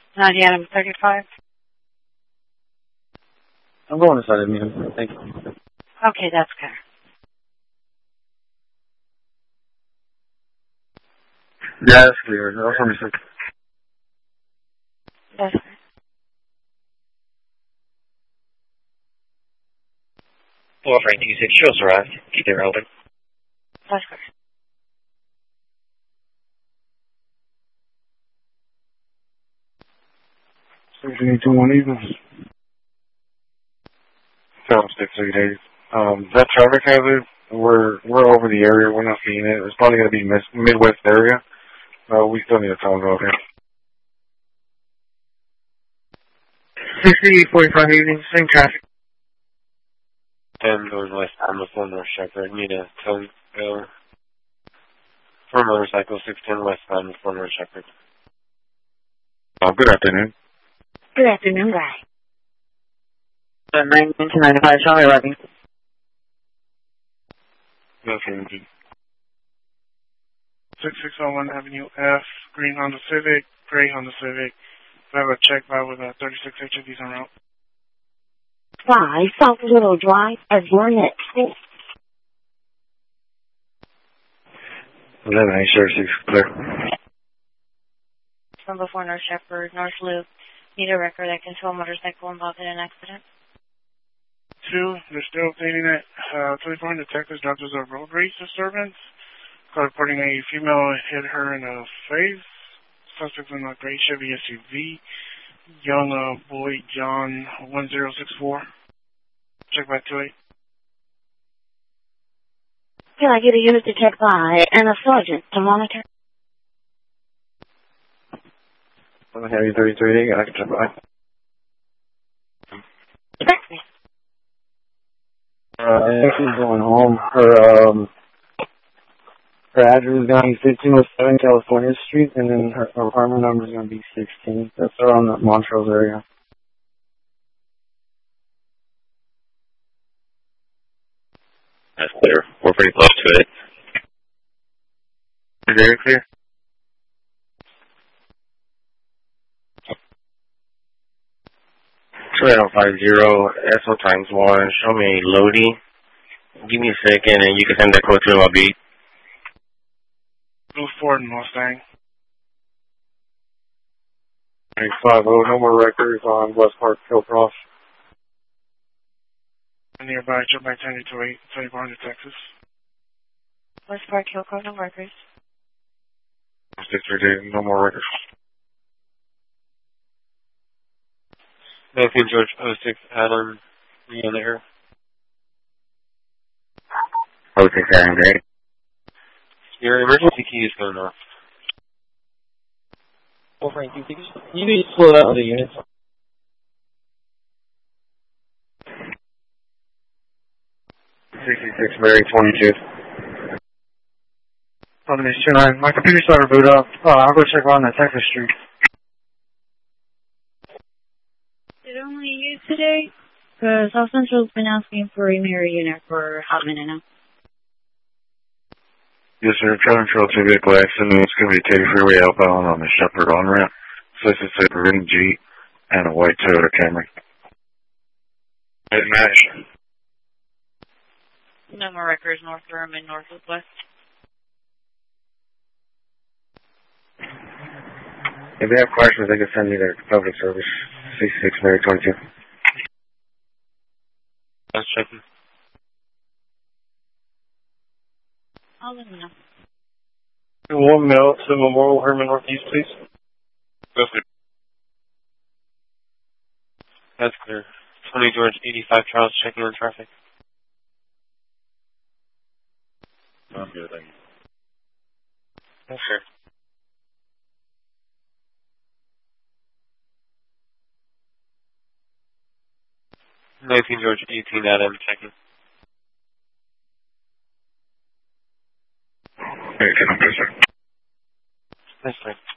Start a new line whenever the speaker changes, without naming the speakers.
90 Adam 35.
I'm going to side of me. Thank you.
Okay, that's clear.
Yeah, that's clear. That's what I'm saying.
That's clear.
Well, Frank, you said shows arrived. Keep it open.
That's clear.
One even. 763 days. That traffic hazard, we're over the area. We're not seeing it. It's probably going to be Midwest area. We still need to tell them okay. 6045 evening, same traffic.
10 going west on the 4 North Shepherd. Need a 10 go. For motorcycle, 610 westbound the 4 North Shepherd.
Good afternoon.
Good afternoon, guy.
1995, Charlie Robbie.
Good afternoon.
6601 Avenue F, green Honda Civic, gray Honda Civic. I have a check by with a 36 HOVs en route.
5 South Little Drive, Vernet.
11 806 clear.
From before North Shepherd, North Loop. Need a record that can tow a motorcycle involved in an accident.
2, they're still updating it. 2400 Texas dropped as a road rage disturbance. Call reporting a female hit her in the face. Suspect in a gray Chevy SUV. Young boy John 1064. Check by 28.
Can I get a unit to check by and a sergeant to monitor?
I'm Heavy 33, I can check by. I think she's going home. Her address is going to be 1507 California Street, and then her apartment number is going to be 16. That's around the Montrose area.
That's clear. We're pretty close to it.
Very clear.
Toronto 50 SO times 1. Show me loading. Give me a second, and you can send that code to my beat.
Blue Ford Mustang.
50, no more records on West Park, Hillcross.
Nearby, check by 1028, 2400 Texas.
West Park, Hillcross, no records.
632, no more records.
19 George 06 Adam, you in there?
06 Adam, great.
Your emergency key is going off.
Well, Frank, you need to slow down the units.
66 Mary 22. Company 29. My computer started to boot up. I'll go check on that Texas Street.
Is it only you today? Because South Central's been asking for a mirror unit for a hot minute now.
Yes, sir. Trailer trail 2 vehicle accident. It's going to be Teddy Freeway outbound on the Shepherd on-ramp. So it's a green Jeep and a white Toyota Camry. It match.
No more records, North Durham and North West.
If they have questions, they can send me their public service. 66 Mary 22.
That's checking.
I'll let me know.
1 mil to Memorial Herman Northeast, please.
Go for it. That's clear. 20 George 85 Charles checking on traffic.
I'm good, thank you.
Yes, sir. George 18 Adam checking.
Hey, can I, sir?
That's fine.